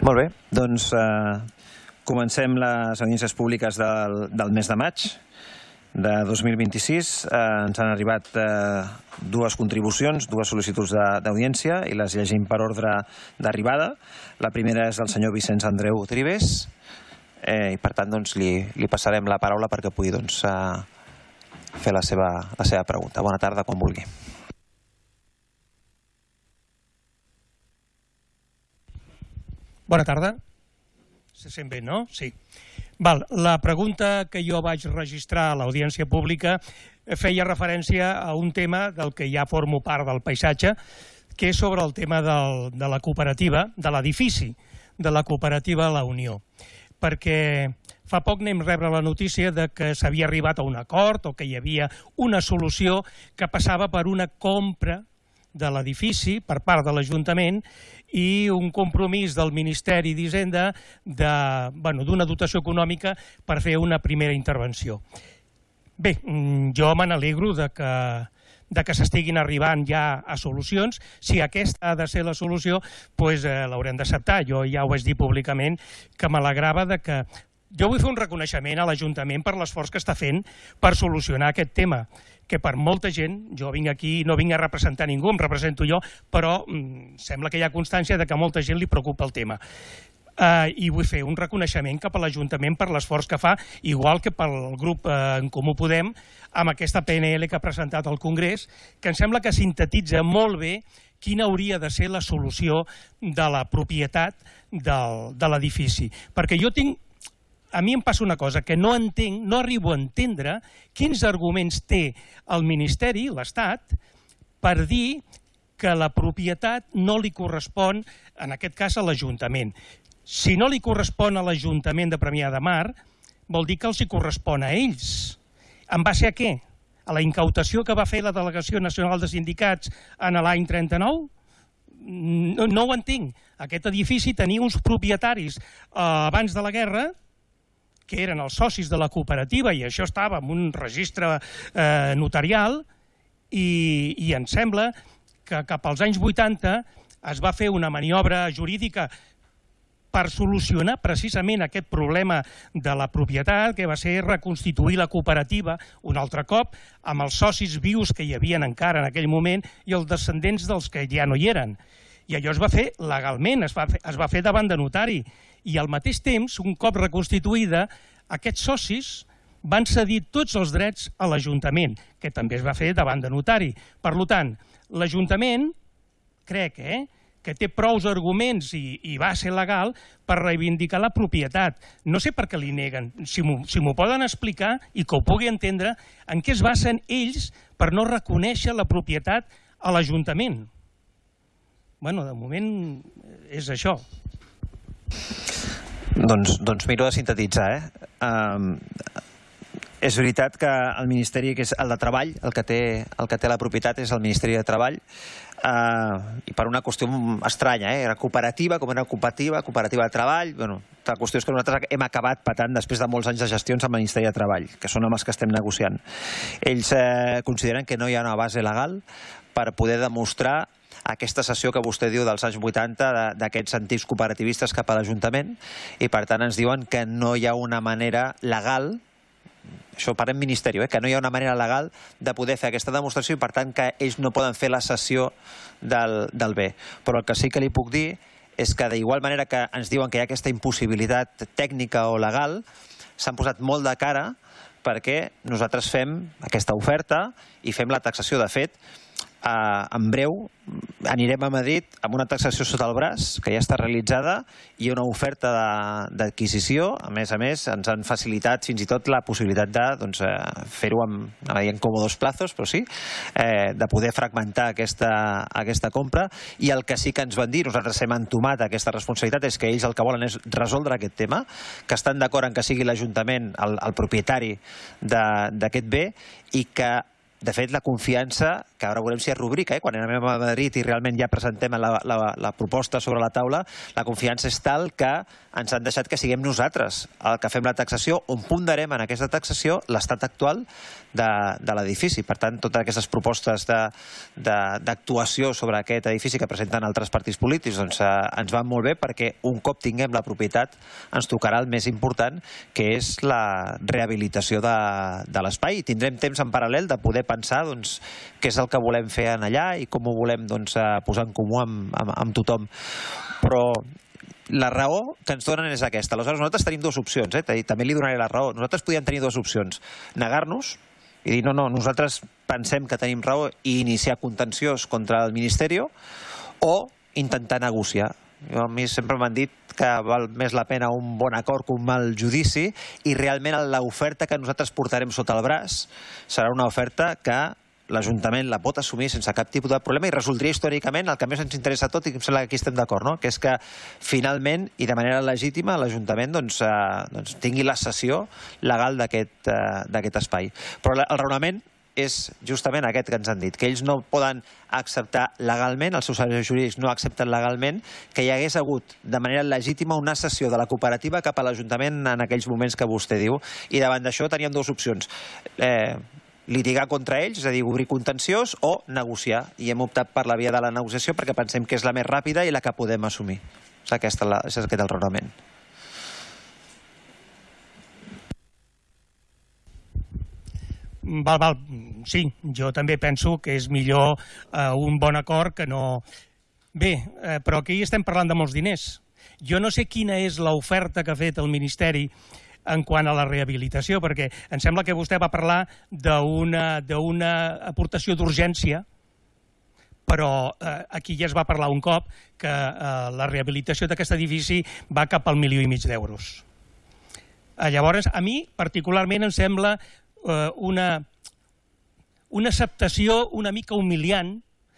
Molt bé, doncs comencem les audiències públiques del mes de maig de 2026. Ens han arribat dues contribucions, dues sol·licituds d'audiència i les llegim per ordre d'arribada. La primera és del senyor Vicenç Andreu Trives i per tant li passarem la paraula perquè pugui fer la seva pregunta. Bona tarda, quan vulgui. Bona tarda. Se sent bé, no? Sí. La pregunta que jo vaig registrar a l'audiència pública feia referència a un tema del que ja formo part del paisatge, que és sobre el tema de la cooperativa, de l'edifici de la cooperativa La Unió. Perquè fa poc anem a rebre la notícia de que s'havia arribat a un acord o que hi havia una solució que passava per una compra de l'edifici per part de l'Ajuntament i un compromís del Ministeri d'Hisenda d'una dotació econòmica per fer una primera intervenció. Bé, jo me n'alegro de que s'estiguin arribant ja a solucions. Si aquesta ha de ser la solució, doncs l'haurem d'acceptar. Jo ja ho vaig dir públicament que m'alegrava de que... Jo vull fer un reconeixement a l'Ajuntament per l'esforç que està fent per solucionar aquest tema, que per molta gent, jo vinc aquí, no vinc a representar ningú, em represento jo, però sembla que hi ha constància de que a molta gent li preocupa el tema. I vull fer un reconeixement cap a l'Ajuntament per l'esforç que fa, igual que pel grup En Comú Podem, amb aquesta PNL que ha presentat al Congrés, que em sembla que sintetitza molt bé quina hauria de ser la solució de la propietat de l'edifici. Perquè jo a mi em passa una cosa, que no entenc, no arribo a entendre quins arguments té el Ministeri, l'Estat, per dir que la propietat no li correspon, en aquest cas, a l'Ajuntament. Si no li correspon a l'Ajuntament de Premià de Mar, vol dir que els hi correspon a ells. En base a què? A la incautació que va fer la Delegació Nacional de Sindicats en l'any 39? No ho entenc. Aquest edifici tenia uns propietaris abans de la guerra que eren els socis de la cooperativa, i això estava en un registre notarial, i em sembla que cap als anys 80 es va fer una maniobra jurídica per solucionar precisament aquest problema de la propietat, que va ser reconstituir la cooperativa un altre cop amb els socis vius que hi havia encara en aquell moment i els descendents dels que ja no hi eren. I allò es va fer legalment, es va fer davant de notari. I al mateix temps, un cop reconstituïda, aquests socis van cedir tots els drets a l'Ajuntament, que també es va fer davant de notari. Per tant, l'Ajuntament, crec que té prous arguments i va ser legal per reivindicar la propietat. No sé per què li neguen. Si m'ho poden explicar i que ho pugui entendre, en què es basen ells per no reconèixer la propietat a l'Ajuntament? Bé, de moment és això. Doncs miro de sintetitzar. És veritat que el Ministeri, que és el de Treball, el que té la propietat és el Ministeri de Treball, i per una qüestió estranya, era cooperativa, com era cooperativa de treball. La qüestió és que nosaltres hem acabat patant després de molts anys de gestions al Ministeri de Treball, que són amb els que estem negociant. Ells consideren que no hi ha una base legal per poder demostrar aquesta cessió que vostè diu dels anys 80 d'aquests antics cooperativistes cap a l'Ajuntament, i per tant ens diuen que no hi ha una manera legal, això parlem Ministeri, que no hi ha una manera legal de poder fer aquesta demostració i per tant que ells no poden fer la cessió del bé. Però el que sí que li puc dir és que d'igual manera que ens diuen que hi ha aquesta impossibilitat tècnica o legal, s'han posat molt de cara perquè nosaltres fem aquesta oferta i fem la taxació. De fet, en breu anirem a Madrid amb una taxació sota el braç que ja està realitzada i una oferta d'adquisició. A més, ens han facilitat fins i tot la possibilitat de fer-ho en còmodos plazos, però sí, de poder fragmentar aquesta compra. I el que sí que ens van dir, nosaltres hem entomat aquesta responsabilitat, és que ells el que volen és resoldre aquest tema, que estan d'acord en que sigui l'Ajuntament el propietari d'aquest bé i que de fet, la confiança, que ara veurem si es rubrica, quan anem a Madrid i realment ja presentem la proposta sobre la taula, la confiança és tal que ens han deixat que siguem nosaltres el que fem la taxació, on ponderem en aquesta taxació l'estat actual de l'edifici. Per tant, totes aquestes propostes d'actuació sobre aquest edifici que presenten altres partits polítics ens van molt bé, perquè un cop tinguem la propietat ens tocarà el més important, que és la rehabilitació de l'espai, i tindrem temps en paral·lel de poder pensar què és el que volem fer en allà i com ho volem posar en comú amb tothom. Però la raó que ens donen és aquesta. Aleshores, nosaltres tenim dues opcions, també li donaré la raó. Nosaltres podíem tenir dues opcions. Negar-nos i dir, no, nosaltres pensem que tenim raó i iniciar contenciós contra el Ministeri, o intentar negociar. A mi sempre m'han dit que val més la pena un bon acord que un mal judici, i realment l'oferta que nosaltres portarem sota el braç serà una oferta que l'Ajuntament la pot assumir sense cap tipus de problema i resoldria històricament el que més ens interessa a tot, i em sembla que aquí estem d'acord, que és que finalment i de manera legítima l'Ajuntament tingui la cessió legal d'aquest espai. Però el raonament és justament aquest que ens han dit, que ells no poden acceptar legalment, els seus serveis jurídics no accepten legalment que hi hagués hagut de manera legítima una cessió de la cooperativa cap a l'Ajuntament en aquells moments que vostè diu, i davant d'això teníem dues opcions: litigar contra ells, és a dir, obrir contenciós, o negociar, i hem optat per la via de la negociació perquè pensem que és la més ràpida i la que podem assumir. És aquest el raonament. Val. Sí, jo també penso que és millor un bon acord que no... Bé, però aquí estem parlant de molts diners. Jo no sé quina és l'oferta que ha fet el Ministeri en quant a la rehabilitació, perquè em sembla que vostè va parlar d'una aportació d'urgència, però aquí ja es va parlar un cop que la rehabilitació d'aquest edifici va cap al 1,5 milió d'euros. Llavors, a mi particularment em sembla una acceptació una mica humiliant,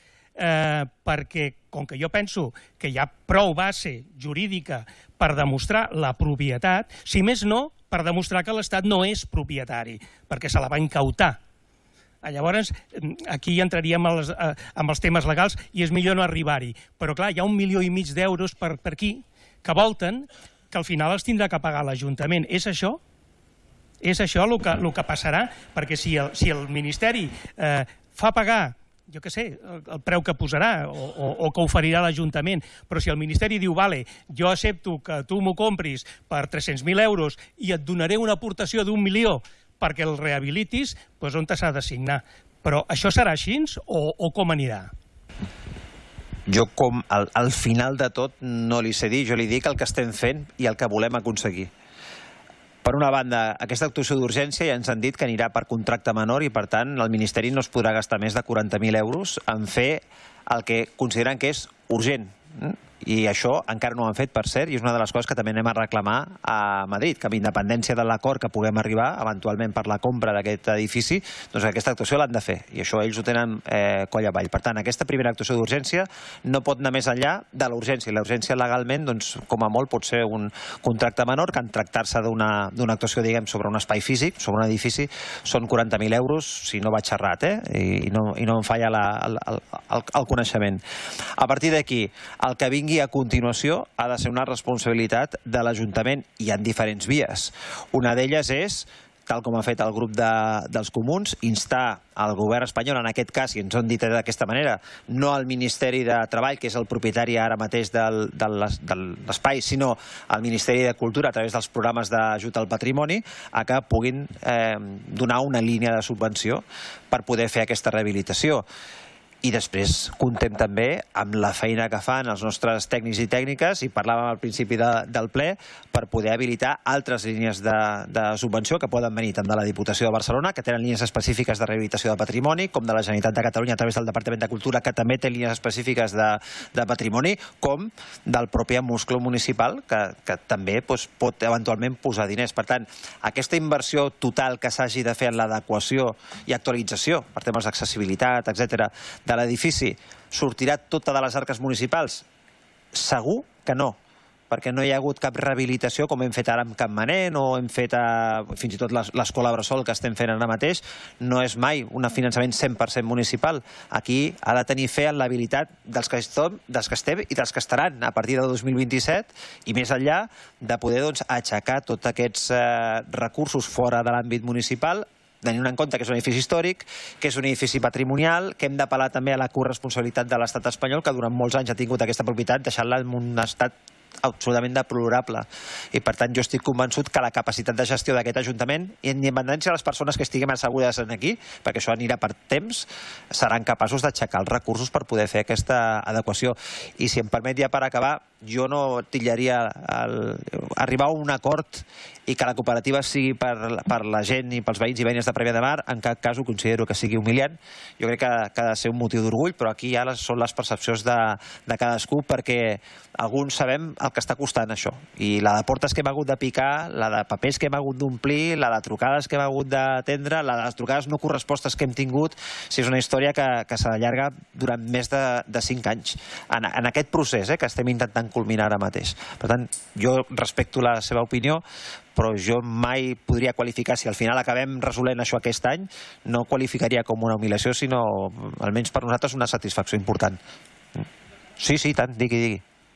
perquè com que jo penso que hi ha prou base jurídica per demostrar la propietat, si més no, per demostrar que l'Estat no és propietari, perquè se la va incautar. Llavors, aquí entraríem amb els temes legals i és millor no arribar-hi. Però clar, hi ha 1,5 milió d'euros per aquí que volten, que al final els tindrà que pagar l'Ajuntament. És això? És això el que passarà? Perquè si el Ministeri fa pagar, jo què sé, el preu que posarà o que oferirà l'Ajuntament, però si el Ministeri diu, vale, jo accepto que tu m'ho compris per 300.000 euros i et donaré una aportació d'1 milió perquè el rehabilitis, doncs on s'ha de signar? Però això serà així o com anirà? Jo, com al final de tot, no li sé dir. Jo li dic el que estem fent i el que volem aconseguir. Per una banda, aquesta actuació d'urgència ja ens han dit que anirà per contracte menor i, per tant, el Ministeri no es podrà gastar més de 40.000 euros en fer el que consideren que és urgent. I això encara no ho han fet, per cert, i és una de les coses que també anem a reclamar a Madrid, que amb independència de l'acord que puguem arribar, eventualment per la compra d'aquest edifici, doncs aquesta actuació l'han de fer, i això ells ho tenen coll avall. Per tant, aquesta primera actuació d'urgència no pot anar més enllà de l'urgència, i l'urgència legalment, doncs, com a molt, pot ser un contracte menor, que en tractar-se d'una actuació, diguem, sobre un espai físic, sobre un edifici, són 40.000 euros, si no vaig errat, i no em falla el coneixement. A partir d'aquí, el que vingui a continuació ha de ser una responsabilitat de l'Ajuntament, i en diferents vies. Una d'elles és, tal com ha fet el grup dels comuns, instar al govern espanyol, en aquest cas, i ens ho han dit d'aquesta manera, no al Ministeri de Treball, que és el propietari ara mateix de l'espai, sinó al Ministeri de Cultura, a través dels programes d'ajut al patrimoni, a que puguin donar una línia de subvenció per poder fer aquesta rehabilitació. I després comptem també amb la feina que fan els nostres tècnics i tècniques, i parlàvem al principi del ple, per poder habilitar altres línies de subvenció que poden venir tant de la Diputació de Barcelona, que tenen línies específiques de rehabilitació de patrimoni, com de la Generalitat de Catalunya a través del Departament de Cultura, que també té línies específiques de patrimoni, com del propi muscle municipal, que també pot eventualment posar diners. Per tant, aquesta inversió total que s'hagi de fer en l'adequació i actualització, per temes d'accessibilitat, etcètera, de l'edifici, sortirà tota de les arques municipals? Segur que no. perquè no hi ha hagut cap rehabilitació com hem fet ara amb Campmanent o hem fet fins i tot l'escola Bressol que estem fent ara mateix. No és mai un finançament 100% municipal. Aquí ha de tenir fe en l'habilitat dels que estem i dels que estaran a partir de 2027 i més enllà de poder aixecar tots aquests recursos fora de l'àmbit municipal, tenint en compte que és un edifici històric, que és un edifici patrimonial, que hem d'apel·lar també a la corresponsabilitat de l'estat espanyol, que durant molts anys ha tingut aquesta propietat, deixant-la en un estat absolutament deplorable. I per tant jo estic convençut que la capacitat de gestió d'aquest Ajuntament, i en independència de les persones que estiguem assegudes aquí, perquè això anirà per temps, seran capaços d'aixecar els recursos per poder fer aquesta adequació. I si em permet ja per acabar, jo no titllaria arribar a un acord i que la cooperativa sigui per la gent i pels veïns i veïnes de Premià de Mar, en cap cas ho considero que sigui humiliant. Jo crec que ha de ser un motiu d'orgull, però aquí ja són les percepcions de cadascú, perquè alguns sabem el que està costant això. I la de portes que hem hagut de picar, la de papers que hem hagut d'omplir, la de trucades que hem hagut d'atendre, la de les trucades no correspostes que hem tingut, és una història que s'allarga durant més de 5 anys. En aquest procés que estem intentant culminar ara mateix. Per tant, jo respecto la seva opinió, però jo mai podria qualificar, si al final acabem resolent això aquest any, no qualificaria com una humiliació, sinó, almenys per nosaltres, una satisfacció important. Sí, tant, digui.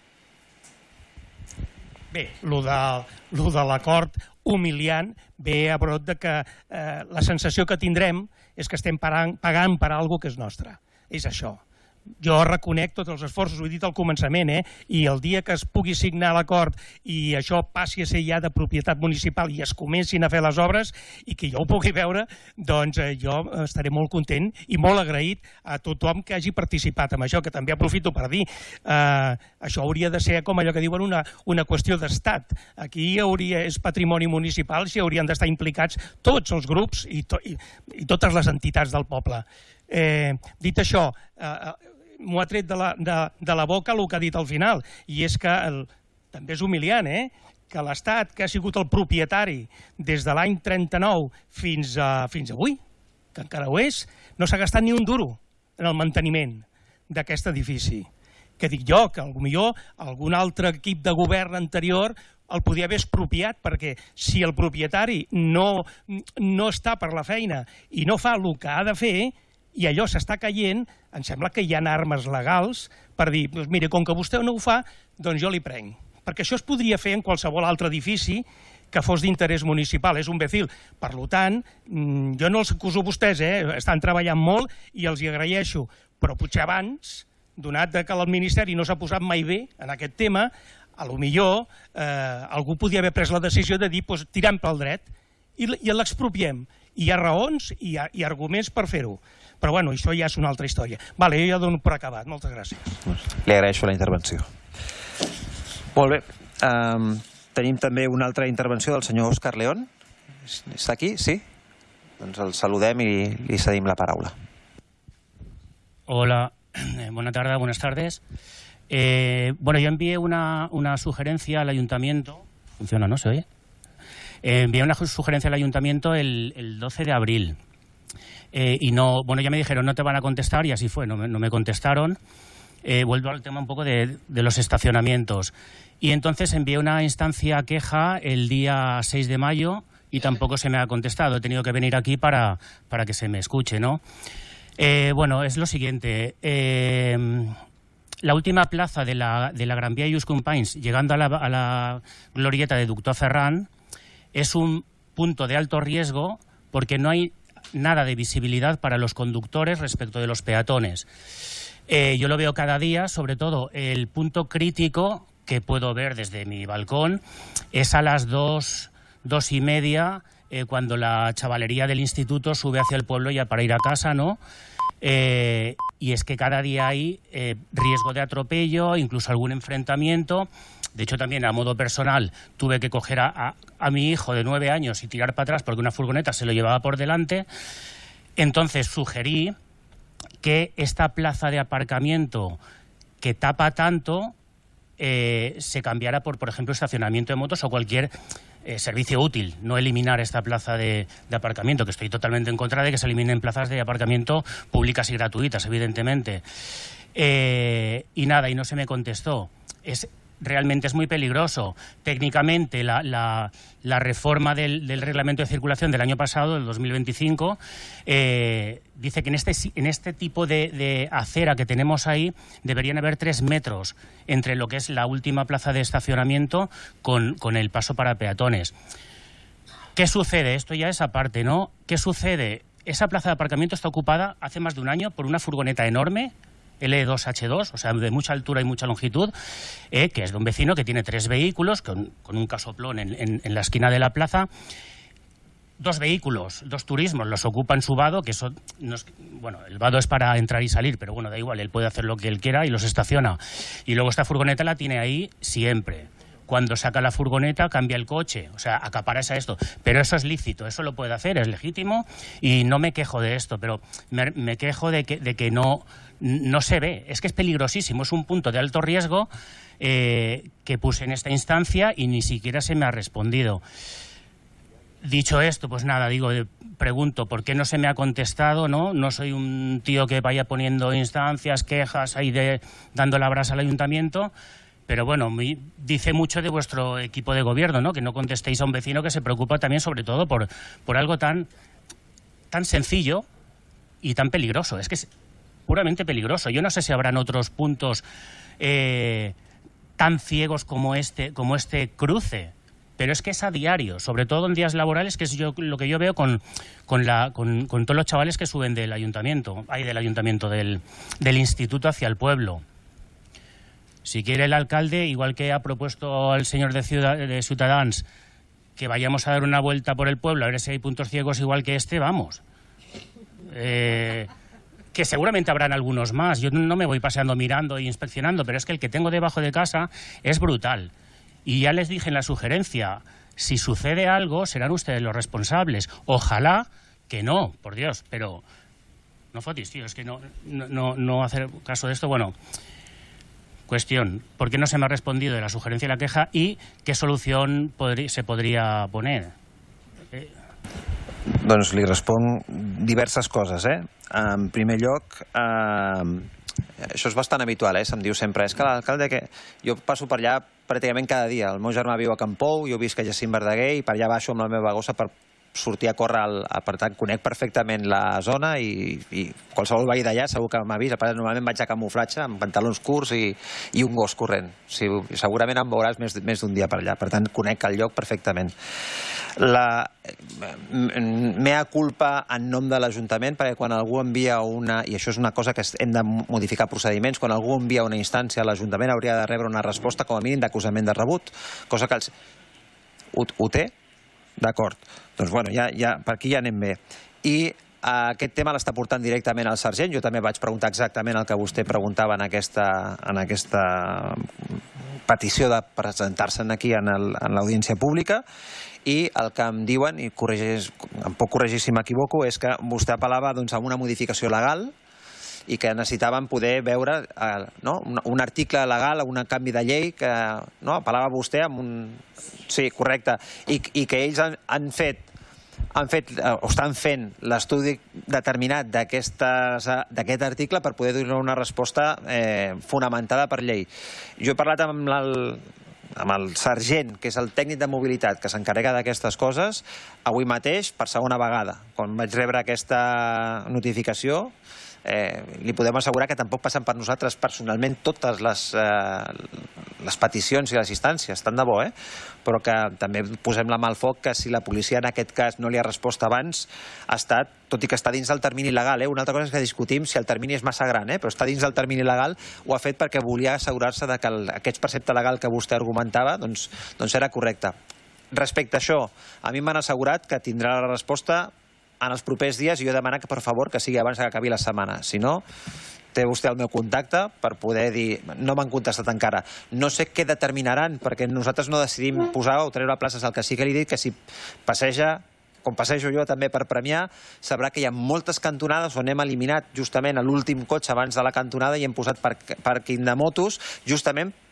Bé, lo de l'acord humiliant ve a brot de que la sensació que tindrem és que estem pagant per alguna cosa que és nostra. És això. Jo reconec tots els esforços, ho he dit al començament, i el dia que es pugui signar l'acord i això passi a ser ja de propietat municipal i es comencin a fer les obres i que jo ho pugui veure, doncs jo estaré molt content i molt agraït a tothom que hagi participat en això, que també aprofito per dir, això hauria de ser com allò que diuen una qüestió d'estat. Aquí és patrimoni municipal, s'hi haurien d'estar implicats tots els grups i totes les entitats del poble. Dit això, m'ho ha tret de la boca el que ha dit al final, i és que també és humiliant, que l'Estat, que ha sigut el propietari des de l'any 39 fins avui, que encara ho és, no s'ha gastat ni un duro en el manteniment d'aquest edifici. Que dic jo, que potser algun altre equip de govern anterior el podia haver expropiat, perquè si el propietari no està per la feina i no fa el que ha de fer, i allò s'està caient, em sembla que hi ha armes legals per dir, mire, com que vostè no ho fa, doncs jo li prenc. Perquè això es podria fer en qualsevol altre edifici que fos d'interès municipal, és un becil. Per tant, jo no els acuso a vostès, estan treballant molt i els hi agraeixo, però potser abans, donat que el Ministeri no s'ha posat mai bé en aquest tema, potser algú podia haver pres la decisió de dir, tirem pel dret i l'expropiem. Hi ha raons i hi ha arguments per fer-ho. Però bueno, això ja és una altra història. Vale, jo ja dono per acabat. Moltes gràcies. Li agraeixo la intervenció. Molt bé. Tenim també una altra intervenció del senyor Òscar León. Està aquí? Sí? Doncs el saludem i li cedim la paraula. Hola, buenas tardes. Bueno, yo envié una sugerencia al ayuntamiento. ¿Funciona, no? ¿Se oye? Envié una sugerencia al ayuntamiento el 12 de abril. Y no, bueno, ya me dijeron no te van a contestar y así fue, no me contestaron. Vuelvo al tema un poco de los estacionamientos. Y entonces envié una instancia queja el día 6 de mayo y tampoco se me ha contestado. He tenido que venir aquí para que se me escuche, ¿no? Bueno, es lo siguiente. La última plaza de la Gran Vía Ius Companys, llegando a la glorieta de Doctor Ferran, es un punto de alto riesgo porque no hay nada de visibilidad para los conductores respecto de los peatones. Yo lo veo cada día, sobre todo el punto crítico que puedo ver desde mi balcón es a las 2:30, cuando la chavalería del instituto sube hacia el pueblo ya para ir a casa, ¿no? Y es que cada día hay riesgo de atropello, incluso algún enfrentamiento. De hecho, también a modo personal tuve que coger a mi hijo de 9 años y tirar para atrás porque una furgoneta se lo llevaba por delante. Entonces sugerí que esta plaza de aparcamiento que tapa tanto se cambiara por ejemplo, estacionamiento de motos o cualquier servicio útil, no eliminar esta plaza de aparcamiento, que estoy totalmente en contra de que se eliminen plazas de aparcamiento públicas y gratuitas, evidentemente. Y nada, y no se me contestó. Es realmente es muy peligroso. Técnicamente, la reforma del reglamento de circulación del año pasado, del 2025, dice que en este tipo de acera que tenemos ahí deberían haber 3 metros entre lo que es la última plaza de estacionamiento con el paso para peatones. ¿Qué sucede? Esto ya es aparte, ¿no? ¿Qué sucede? Esa plaza de aparcamiento está ocupada hace más de un año por una furgoneta enorme, L2H2, o sea, de mucha altura y mucha longitud, que es de un vecino que tiene 3 vehículos, con un casoplón en la esquina de la plaza. 2 vehículos, 2 turismos, los ocupa en su vado, que eso no es, bueno, el vado es para entrar y salir, pero bueno, da igual, él puede hacer lo que él quiera y los estaciona. Y luego esta furgoneta la tiene ahí siempre. Cuando saca la furgoneta, cambia el coche, o sea, acaparas a esto. Pero eso es lícito, eso lo puede hacer, es legítimo, y no me quejo de esto, pero me quejo de que no se ve. Es que es peligrosísimo, es un punto de alto riesgo que puse en esta instancia y ni siquiera se me ha respondido. Dicho esto, pues nada, pregunto, ¿por qué no se me ha contestado? No soy un tío que vaya poniendo instancias, quejas, ahí dando la brasa al ayuntamiento. Pero bueno, dice mucho de vuestro equipo de gobierno, ¿no? Que no contestéis a un vecino que se preocupa también, sobre todo, por algo tan sencillo y tan peligroso. Es que es puramente peligroso. Yo no sé si habrán otros puntos tan ciegos como este cruce, pero es que es a diario, sobre todo en días laborales, que es lo que yo veo con todos los chavales que suben del ayuntamiento, del instituto hacia el pueblo. Si quiere el alcalde, igual que ha propuesto el señor de Ciutadans, que vayamos a dar una vuelta por el pueblo a ver si hay puntos ciegos igual que este, vamos. Que seguramente habrán algunos más. Yo no me voy paseando mirando e inspeccionando, pero es que el que tengo debajo de casa es brutal. Y ya les dije en la sugerencia, si sucede algo, serán ustedes los responsables. Ojalá que no, por Dios, pero no fotis, tío, es que no hacer caso de esto, bueno. Cuestión, ¿por qué no se me ha respondido de la sugerencia y la queja y qué solución se podria poner? Doncs li responc diverses coses, En primer lloc, això és bastant habitual, se'm diu sempre, és que l'alcalde que... Jo passo per allà pràcticament cada dia. El meu germà viu a Campou, jo visc a Jacint Verdaguer i per allà baixo amb la meva gossa per sortir a córrer, per tant, conec perfectament la zona i qualsevol veí d'allà segur que m'ha vist. Normalment vaig a camuflatge, amb pantalons curts i un gos corrent. Segurament em veuràs més d'un dia per allà, per tant, conec el lloc perfectament. Mea culpa en nom de l'Ajuntament, perquè quan algú envia una... I això és una cosa que hem de modificar procediments, quan algú envia una instància a l'Ajuntament hauria de rebre una resposta com a mínim d'acusament de rebut, cosa que ho té? D'acord. Doncs bueno, per aquí ja anem bé. I aquest tema l'està portant directament al sergent. Jo també vaig preguntar exactament el que vostè preguntava en aquesta petició de presentar-se aquí en l'audiència pública, i el que em diuen, i em puc corregir si m'equivoco, és que vostè apel·lava a una modificació legal i que necessitaven poder veure un article legal, un canvi de llei que apel·lava vostè amb un... Sí, correcte. I que ells han fet o estan fent l'estudi determinat d'aquest article per poder donar una resposta fonamentada per llei. Jo he parlat amb el sergent, que és el tècnic de mobilitat que s'encarrega d'aquestes coses, avui mateix, per segona vegada. Quan vaig rebre aquesta notificació, li podem assegurar que tampoc passen per nosaltres personalment totes les peticions i les instàncies, tant de bo, però que també posem la mà al foc que si la policia en aquest cas no li ha respost abans, ha estat, tot i que està dins del termini legal, una altra cosa és que discutim si el termini és massa gran, però està dins del termini legal, ho ha fet perquè volia assegurar-se que aquest precepte legal que vostè argumentava doncs era correcte. Respecte a això, a mi m'han assegurat que tindrà la resposta en els propers dies, i jo he demanat que per favor que sigui abans que acabi la setmana. Si no, té vostè el meu contacte per poder dir... No m'han contestat encara. No sé què determinaran, perquè nosaltres no decidim posar o treure places. El que sí que li dic que si passeja, com passejo jo també per Premià, sabrà que hi ha moltes cantonades on hem eliminat justament l'últim cotxe abans de la cantonada i hem posat pàrquing de motos justament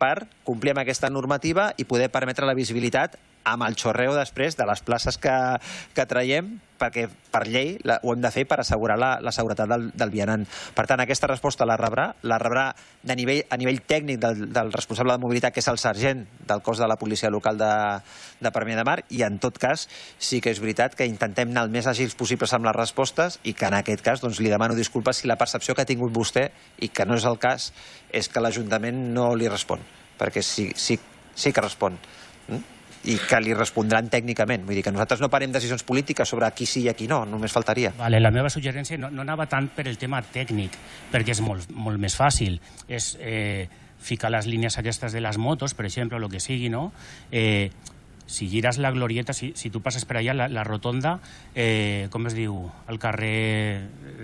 per complir amb aquesta normativa i poder permetre la visibilitat amb el xorreo després de les places que traiem, perquè per llei ho hem de fer per assegurar la seguretat del vianant. Per tant, aquesta resposta la rebrà a nivell tècnic del responsable de mobilitat, que és el sergent del cos de la policia local de Premià de Mar, i en tot cas sí que és veritat que intentem anar el més àgils possibles amb les respostes i que en aquest cas li demano disculpes si la percepció que ha tingut vostè, i que no és el cas, és que l'Ajuntament no li respon, perquè sí que respon. I que li respondran tècnicament. Vull dir que nosaltres no parem decisions polítiques sobre qui sí i a qui no, només faltaria. Vale, la meva suggerència no anava tant per el tema tècnic, perquè és molt més fàcil. És ficar les línies aquestes de les motos, per exemple, o el que sigui, no? Si gires la glorieta, si tu passes per allà, la rotonda, com es diu? El carrer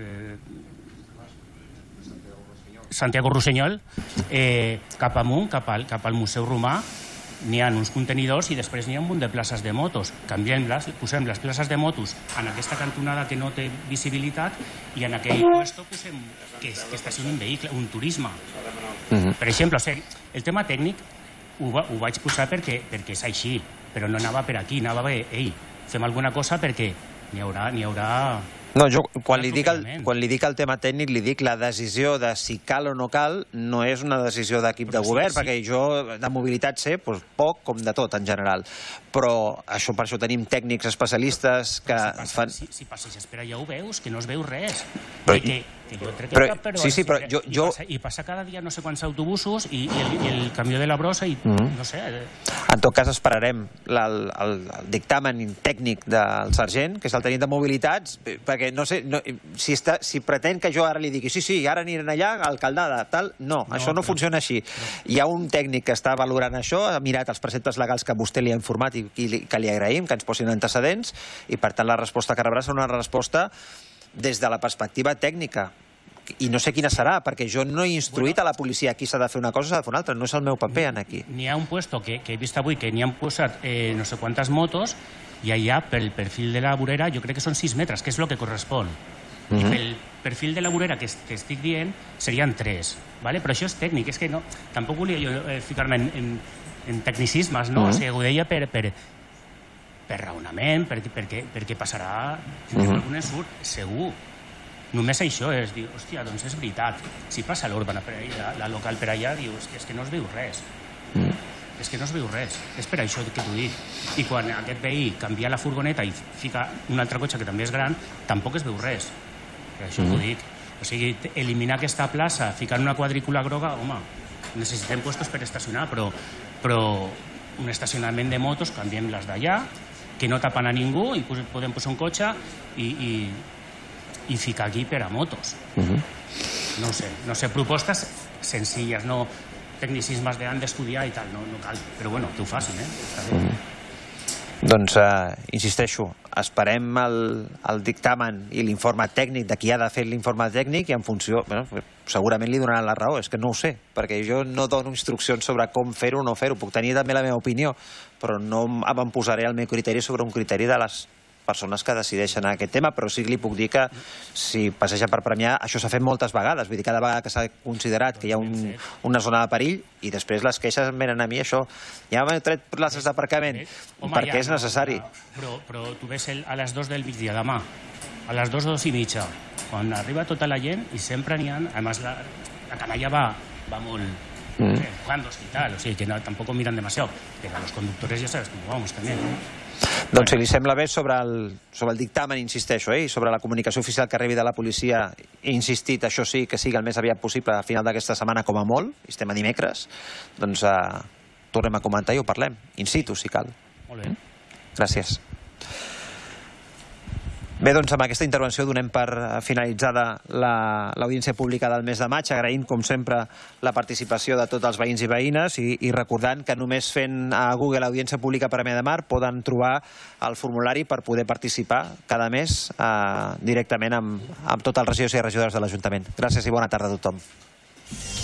Santiago Rossinyol, cap amunt, cap al Museu Romà, n'hi ha uns contenidors i després n'hi ha un munt de places de motos. Canviem-les, posem les places de motos en aquesta cantonada que no té visibilitat i en aquell puesto posem que estacioni un vehicle, un turisme. Per exemple, el tema tècnic ho vaig posar perquè és així, però no anava per aquí, anava bé, fem alguna cosa perquè n'hi haurà... No, jo quan li dic el tema tècnic, li dic la decisió de si cal o no cal, no és una decisió d'equip de govern, perquè jo de mobilitat sé poc com de tot en general, però per això tenim tècnics especialistes que fan... Si passeges per allà ho veus, que no es veu res. I passa cada dia no sé quants autobusos i el camió de la brossa i no sé... En tot cas esperarem el dictamen tècnic del sergent, que és el tenint de mobilitats, perquè no sé, si pretén que jo ara li digui sí, ara aniran allà, alcaldada, tal, no, això no funciona així. Hi ha un tècnic que està valorant això, ha mirat els preceptes legals que vostè li ha informat i que li agraïm, que ens posin antecedents, i per tant la resposta que rebrà serà una resposta des de la perspectiva tècnica. I no sé quina serà, perquè jo no he instruït a la policia aquí s'ha de fer una cosa o s'ha de fer una altra, no és el meu paper aquí. N'hi ha un puesto que he vist avui que n'hi han posat no sé quantes motos i allà pel perfil de la vorera jo crec que són 6 metres, que és el que correspon. I pel perfil de la vorera que estic dient serien 3, però això és tècnic, és que tampoc volia jo ficar-me en tecnicismes, no? O sigui, ho deia per raonament, perquè passarà algun ensurt, segur. Només això és dir, hòstia, doncs és veritat. Si passa l'Urbana per allà, la local per allà, dius, és que no es veu res. És que no es veu res. És per això que t'ho dic. I quan aquest veí canvia la furgoneta i fica un altre cotxe que també és gran, tampoc es veu res. Per això t'ho dic. O sigui, eliminar aquesta plaça, ficar una quadrícula groga, home, necessitem puestos per estacionar, però un estacionament de motos, canviem les d'allà, que no tapen a ningú i podem posar un cotxe i ficar aquí per a motos. No sé, propostes senzilles, no tecnicismes d'han d'estudiar i tal, no cal, però bueno, que ho facin, està bé. Doncs, insisteixo, esperem el dictamen i l'informe tècnic de qui ha de fer l'informe tècnic i en funció, segurament li donaran la raó, és que no ho sé, perquè jo no dono instruccions sobre com fer-ho o no fer-ho, puc tenir també la meva opinió, però no em posaré el meu criteri sobre un criteri de les persones que decideixen aquest tema, però sí que li puc dir que si passeja per Premià, això s'ha fet moltes vegades, vull dir, cada vegada que s'ha considerat que hi ha una zona de perill i després les queixes em venen a mi, això, ja m'he tret places d'aparcament, perquè és necessari. Però tu ves a les 2 del migdia demà, a les 2 o 2 i mitja, quan arriba tota la gent i sempre n'hi ha, a més la canalla va molt jugando y tal, o sigui que tampoc miran demasiado, pero a los conductores ya sabes cómo vamos también, Doncs si li sembla bé sobre el dictamen, insisteixo, i sobre la comunicació oficial que arribi de la policia, he insistit, això sí, que sigui el més aviat possible a final d'aquesta setmana com a molt, i estem a dimecres, doncs tornem a comentar i ho parlem, in situ, si cal. Molt bé. Gràcies. Bé, doncs amb aquesta intervenció donem per finalitzada l'audiència pública del mes de maig, agraint, com sempre, la participació de tots els veïns i veïnes i recordant que només fent a Google Audiència Pública Premià de Mar poden trobar el formulari per poder participar cada mes directament amb tots els regidors i regidores de l'Ajuntament. Gràcies i bona tarda a tothom.